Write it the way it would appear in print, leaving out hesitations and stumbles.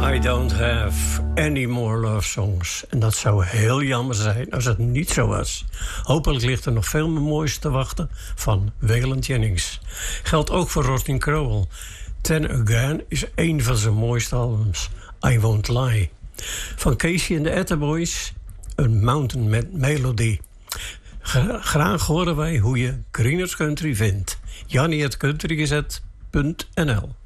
I don't have any more love songs. En dat zou heel jammer zijn als het niet zo was. Hopelijk ligt er nog veel meer moois te wachten van Waylon Jennings. Geldt ook voor Rodney Crowell. Ten Again is een van zijn mooiste albums. I Won't Lie. Van Casey en de Attaboys, een Mountain Melody. Graag horen wij hoe je Greeners Country vindt. Jannie@countrygazette.nl